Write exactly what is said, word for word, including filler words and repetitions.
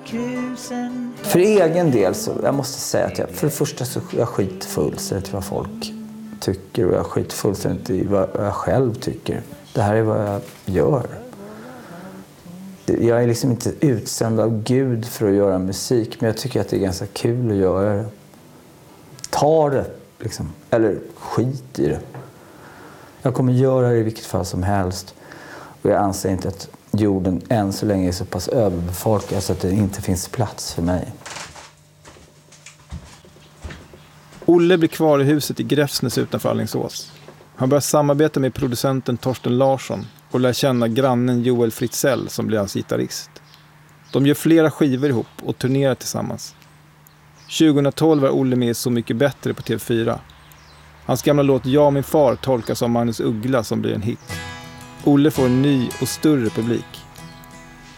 För egen del så jag måste säga att jag för det första så jag skiter fullständigt i vad folk tycker och jag skiter fullständigt i vad jag själv tycker. Det här är vad jag gör. Jag är liksom inte utsänd av Gud för att göra musik, men jag tycker att det är ganska kul att göra det. Ta det liksom, eller skit i det. Jag kommer göra det i vilket fall som helst. Och jag anser inte att jorden än så länge är så pass överbefolkad så att det inte finns plats för mig. Olle blir kvar i huset i Gräfsnäs utanför Alingsås. Han börjar samarbeta med producenten Torsten Larsson och lär känna grannen Joel Fritzell som blir hans gitarrist. De gör flera skivor ihop och turnerar tillsammans. tjugohundratolv är Olle med Så mycket bättre på T V fyra. Hans gamla låt Jag och min far tolkas av Magnus Uggla som blir en hit. Olle får en ny och större publik.